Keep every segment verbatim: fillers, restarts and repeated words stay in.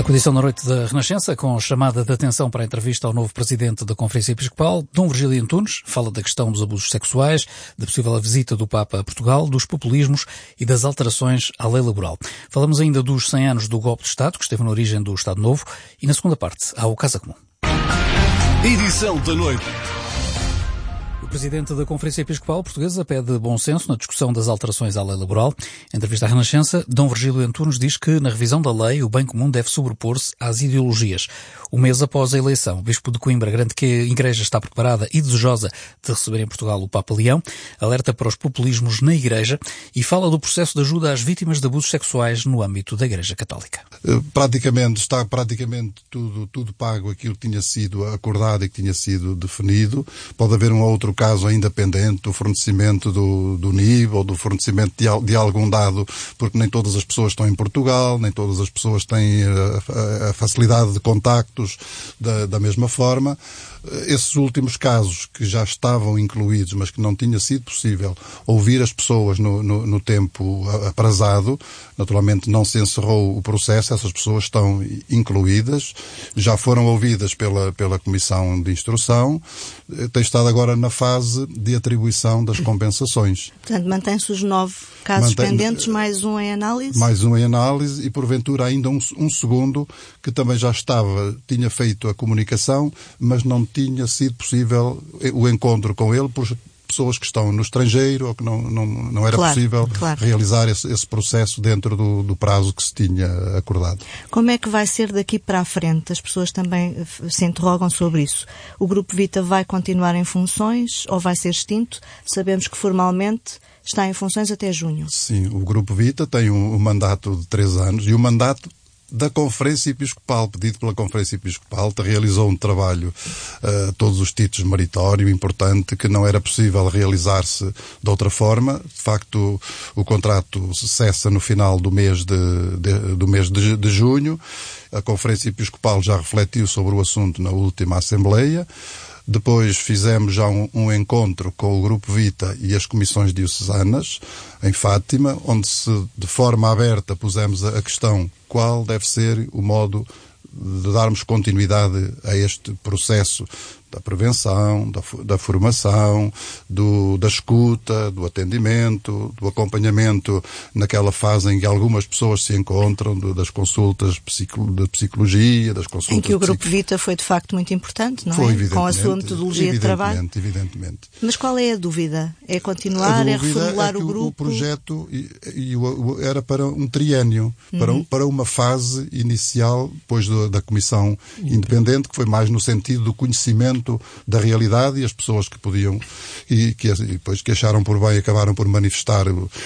A edição da noite da Renascença, com chamada de atenção para a entrevista ao novo presidente da Conferência Episcopal, Dom Virgílio Antunes, fala da questão dos abusos sexuais, da possível visita do Papa a Portugal, dos populismos e das alterações à lei laboral. Falamos ainda dos cem anos do golpe de Estado, que esteve na origem do Estado Novo, e na segunda parte há o Casa Comum. Edição da noite. O presidente da Conferência Episcopal Portuguesa pede bom senso na discussão das alterações à lei laboral. Em entrevista à Renascença, Dom Virgílio Antunes diz que, na revisão da lei, o bem comum deve sobrepor-se às ideologias. Um mês após a eleição, o Bispo de Coimbra garante que a Igreja está preparada e desejosa de receber em Portugal o Papa Leão, alerta para os populismos na Igreja e fala do processo de ajuda às vítimas de abusos sexuais no âmbito da Igreja Católica. Praticamente, está praticamente tudo, tudo pago aquilo que tinha sido acordado e que tinha sido definido. Pode haver um outro caso ainda pendente, do fornecimento do, do N I B ou do fornecimento de, de algum dado, porque nem todas as pessoas estão em Portugal, nem todas as pessoas têm a, a, a facilidade de contactos da, da mesma forma. Esses últimos casos que já estavam incluídos, mas que não tinha sido possível ouvir as pessoas no, no, no tempo aprazado, naturalmente não se encerrou o processo, essas pessoas estão incluídas, já foram ouvidas pela, pela Comissão de Instrução, tem estado agora na fase de atribuição das compensações. Portanto, mantém-se os nove casos Mantém, pendentes, mais um em análise? Mais um em análise e, porventura, ainda um, um segundo que também já estava, tinha feito a comunicação, mas não tinha sido possível o encontro com ele por pessoas que estão no estrangeiro ou que não, não, não era claro, possível claro. realizar esse, esse processo dentro do, do prazo que se tinha acordado. Como é que vai ser daqui para a frente? As pessoas também se interrogam sobre isso. O Grupo Vita vai continuar em funções ou vai ser extinto? Sabemos que formalmente está em funções até junho. Sim, o Grupo Vita tem um, um mandato de três anos e o mandato da Conferência Episcopal, pedido pela Conferência Episcopal, realizou um trabalho a uh, todos os títulos meritório, importante, que não era possível realizar-se de outra forma. De facto, o, o contrato cessa no final do mês de, de, do mês de, de junho. A Conferência Episcopal já refletiu sobre o assunto na última Assembleia. Depois fizemos já um, um encontro com o Grupo Vita e as comissões diocesanas em Fátima, onde se, de forma aberta, pusemos a, a questão qual deve ser o modo de darmos continuidade a este processo da prevenção, da, da formação, do, da escuta, do atendimento, do acompanhamento naquela fase em que algumas pessoas se encontram, do, das consultas psico, de psicologia, das consultas... Em que o Grupo psico... Vita foi de facto muito importante, não foi, é? Com a sua metodologia de trabalho. Evidentemente. Mas qual é a dúvida? É continuar, é reformular é o grupo? O projeto e, e, o, era para um triénio, uhum. para, para uma fase inicial, depois da, da Comissão Independente, que foi mais no sentido do conhecimento da realidade e as pessoas que podiam e que e depois que acharam por bem acabaram por manifestar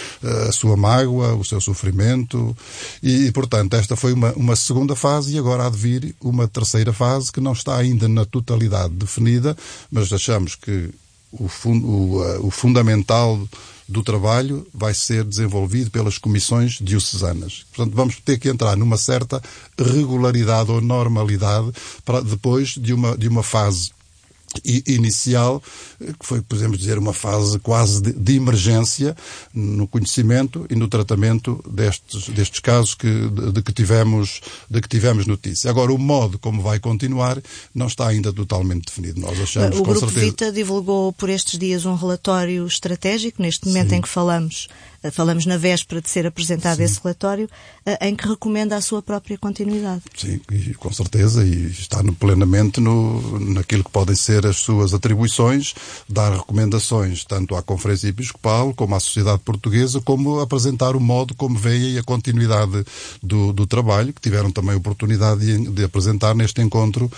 a sua mágoa, o seu sofrimento e, portanto, esta foi uma, uma segunda fase e agora há de vir uma terceira fase que não está ainda na totalidade definida, mas achamos que o, fun, o, o fundamental do trabalho vai ser desenvolvido pelas comissões diocesanas. Portanto, vamos ter que entrar numa certa regularidade ou normalidade para depois de uma, de uma fase inicial, que foi, podemos dizer, uma fase quase de, de emergência no conhecimento e no tratamento destes, destes casos que, de, de, que tivemos, de que tivemos notícia. Agora, o modo como vai continuar não está ainda totalmente definido. Nós achamos, o com Grupo certeza... Vita divulgou por estes dias um relatório estratégico, neste momento Sim. em que falamos, falamos na véspera de ser apresentado Sim. esse relatório, em que recomenda a sua própria continuidade. Sim, e, com certeza, e está no, plenamente no, naquilo que podem ser as suas atribuições, dar recomendações tanto à Conferência Episcopal como à sociedade portuguesa, como apresentar o modo como veem e a continuidade do, do trabalho, que tiveram também a oportunidade de, de apresentar neste encontro